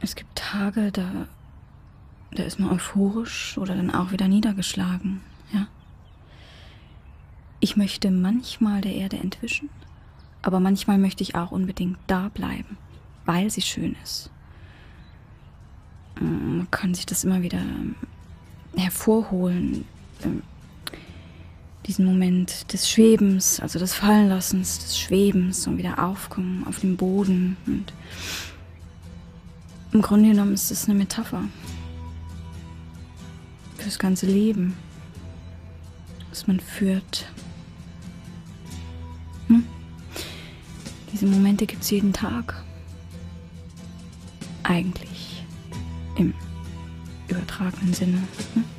Es gibt Tage, da ist man euphorisch oder dann auch wieder niedergeschlagen, ja. Ich möchte manchmal der Erde entwischen, aber manchmal möchte ich auch unbedingt da bleiben, weil sie schön ist. Man kann sich das immer wieder hervorholen, diesen Moment des Schwebens, also des Fallenlassens, des Schwebens und wieder aufkommen auf dem Boden. Und im Grunde genommen ist es eine Metapher fürs ganze Leben, das man führt. Diese Momente gibt es jeden Tag. Eigentlich im übertragenen Sinne.